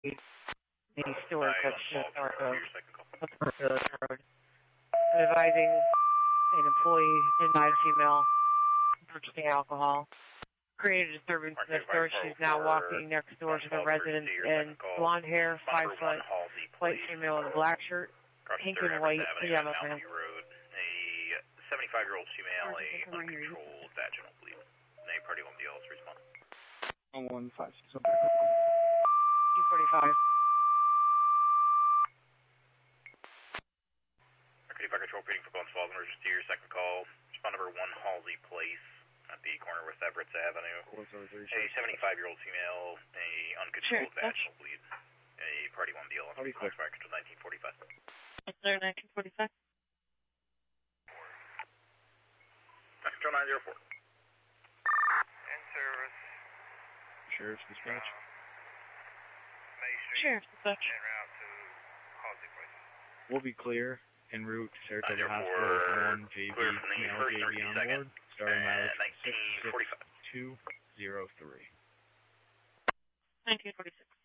the store section of Park Village Road. Advising an employee denied a female purchasing alcohol. Created a disturbance in the store. She's now walking next door to the residence in blonde hair, 5 foot, white female in a black shirt, pink and white pajama pants. A 75-year-old female, a uncontrolled vaginal bleed. A party won't be able to respond. 115. 245. Fire Control, repeating for Bones Falls, emergency, your second call. Respond number 1 Halsey Place at the corner with Everett Avenue. A 75-year-old female, a uncontrolled vaginal bleed. A party won't be able to respond. Fire Control 1945. What's there, 1945? Fire Control 904. In service. Sheriff's Dispatch. Sheriff's Dispatch. En route to Halsey Place. We'll be clear en route to Saratoga Hospital. 1 JB, male JB on board. Starting mileage 66203. 1946.